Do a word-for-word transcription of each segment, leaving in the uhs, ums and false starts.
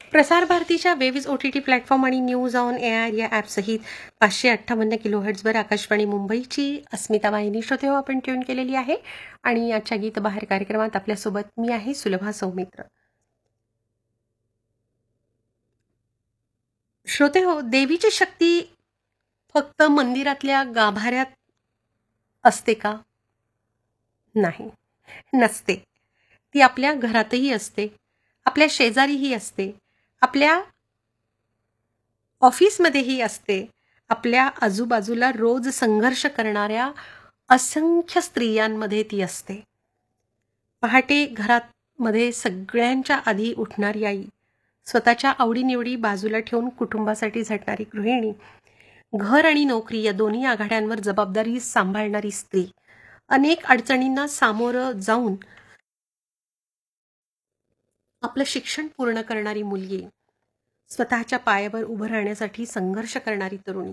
प्रसार भारतीच्या waves O T T platform आणि न्यूज ऑन एआर या ॲपसहित पाचशे अठ्ठावन्न किलोहर्ट्झवर आकाशवाणी मुंबईची अस्मिता वाहिनी श्रोते हो आपण ट्यून केलेली आहे. आणि आजच्या गीत बहार कार्यक्रमात आपल्यासोबत मी आहे सुलभा सौमित्र. श्रोते हो, देवीची शक्ती फक्त मंदिरातल्या गाभाऱ्यात असते का? नाही, नसते. ती आपल्या घरातही असते, आपल्या शेजारीही असते, आपल्या ऑफिसमध्येही असते, आपल्या आजूबाजूला रोज संघर्ष करणाऱ्या असंख्य स्त्रियांमध्ये ती असते. पहाटे घरात मध्ये सगळ्यांच्या आधी उठणारी आई, स्वतःच्या आवडीनिवडी बाजूला ठेवून कुटुंबासाठी झटणारी गृहिणी, घर आणि नोकरी या दोन्ही आघाड्यांवर जबाबदारी सांभाळणारी स्त्री, अनेक अडचणींना सामोरं जाऊन आपलं शिक्षण पूर्ण करणारी मुलगी, स्वतःच्या पायावर उभं राहण्यासाठी संघर्ष करणारी तरुणी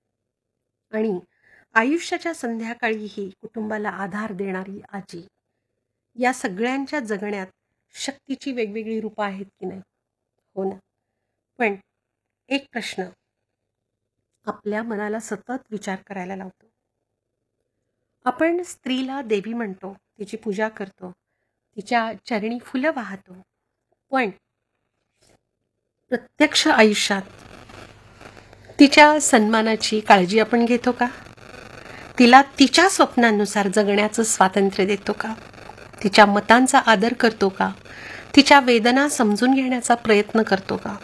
आणि आयुष्याच्या संध्याकाळीही कुटुंबाला आधार देणारी आजी, या सगळ्यांच्या जगण्यात शक्तीची वेगवेगळी रूपं आहेत की नाही? हो ना. पण एक प्रश्न आपल्या मनाला सतत विचार करायला लावतो. आपण स्त्रीला देवी म्हणतो, तिची पूजा करतो, तिच्या चरणी फुलं वाहतो, पण प्रत्यक्ष आयुष्यात तिच्या सन्मानाची काळजी आपण घेतो का? तिला तिच्या स्वप्नांनुसार जगण्याचं स्वातंत्र्य देतो का? तिच्या मतांचा आदर करतो का? तिच्या वेदना समजून घेण्याचा प्रयत्न करतो का?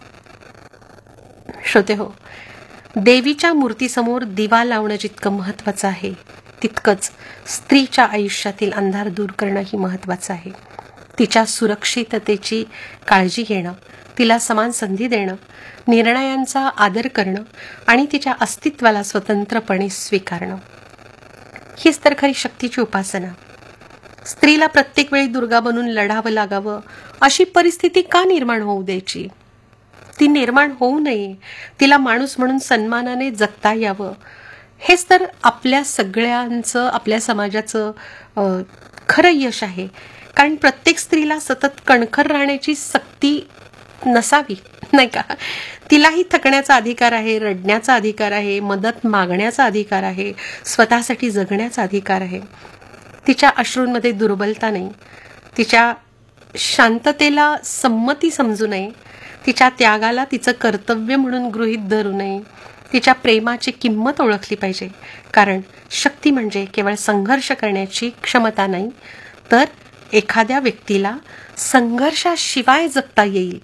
श्रोते हो, देवीच्या मूर्तीसमोर दिवा लावणं जितकं महत्त्वाचं आहे, तितकंच स्त्रीच्या आयुष्यातील अंधार दूर करणंही महत्त्वाचं आहे. तिच्या सुरक्षिततेची काळजी घेणं, तिला समान संधी देणं, निर्णयांचा आदर करणं आणि तिच्या अस्तित्वाला स्वतंत्रपणे स्वीकारणं, हीच तर खरी शक्तीची उपासना. स्त्रीला प्रत्येक वेळी दुर्गा बनून लढावं लागावं अशी परिस्थिती का निर्माण होऊ द्यायची? ती निर्माण होऊ नये. तिला माणूस म्हणून सन्मानाने जगता यावं, हेच तर आपल्या सगळ्यांचं, आपल्या समाजाचं खरं यश आहे. कारण प्रत्येक स्त्रीला सतत कणखर राहण्याची सक्ती नसावी, नाही का? तिलाही थकण्याचा अधिकार आहे, रडण्याचा अधिकार आहे, मदत मागण्याचा अधिकार आहे, स्वतःसाठी जगण्याचा अधिकार आहे. तिच्या अश्रूंमध्ये दुर्बलता नाही, तिच्या शांततेला संमती समजू नये, तिच्या त्यागाला तिचं कर्तव्य म्हणून गृहीत धरू नये. तिच्या प्रेमाची किंमत ओळखली पाहिजे. कारण शक्ती म्हणजे केवळ संघर्ष करण्याची क्षमता नाही, तर एखाद्या व्यक्तीला संघर्षाशिवाय जगता येईल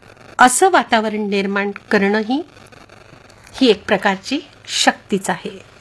असं वातावरण निर्माण करणंही ही एक प्रकारची शक्तीच आहे.